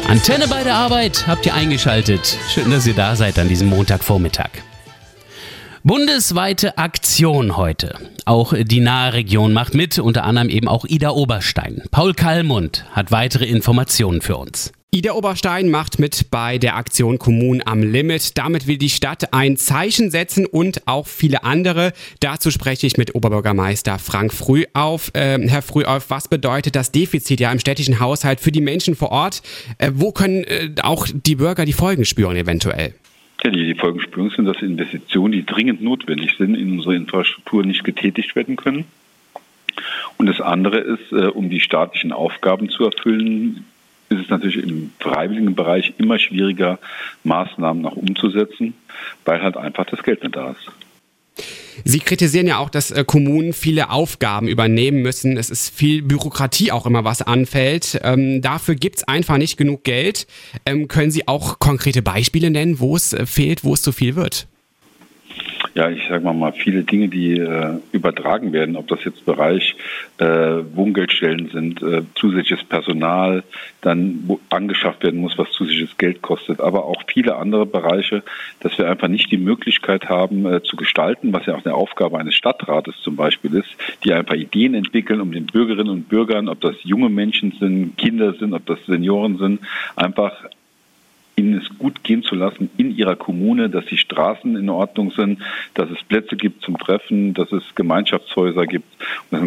Antenne bei der Arbeit habt ihr eingeschaltet. Schön, dass ihr da seid an diesem Montagvormittag. Bundesweite Aktion heute. Auch die nahe Region macht mit, unter anderem eben auch Ida Oberstein. Paul Kallmund hat weitere Informationen für uns. Ida Oberstein macht mit bei der Aktion Kommunen am Limit. Damit will die Stadt ein Zeichen setzen und auch viele andere. Dazu spreche ich mit Oberbürgermeister Frank Frühauf. Herr Frühauf, was bedeutet das Defizit im städtischen Haushalt für die Menschen vor Ort? Wo können auch die Bürger die Folgen spüren eventuell? Ja, die Folgen spüren sind, dass Investitionen, die dringend notwendig sind, in unsere Infrastruktur nicht getätigt werden können. Und das andere ist, um die staatlichen Aufgaben zu erfüllen, ist es natürlich im freiwilligen Bereich immer schwieriger, Maßnahmen noch umzusetzen, weil halt einfach das Geld nicht da ist. Sie kritisieren ja auch, dass Kommunen viele Aufgaben übernehmen müssen. Es ist viel Bürokratie auch immer, was anfällt. Dafür gibt es einfach nicht genug Geld. Können Sie auch konkrete Beispiele nennen, wo es fehlt, wo es zu viel wird? Ja, ich sage mal viele Dinge, die übertragen werden, ob das jetzt Bereich Wohngeldstellen sind, zusätzliches Personal, dann wo angeschafft werden muss, was zusätzliches Geld kostet, aber auch viele andere Bereiche, dass wir einfach nicht die Möglichkeit haben zu gestalten, was ja auch eine Aufgabe eines Stadtrates zum Beispiel ist, die einfach Ideen entwickeln, um den Bürgerinnen und Bürgern, ob das junge Menschen sind, Kinder sind, ob das Senioren sind, einfach ihnen es gut gehen zu lassen in ihrer Kommune, dass die Straßen in Ordnung sind, dass es Plätze gibt zum Treffen, dass es Gemeinschaftshäuser gibt. Und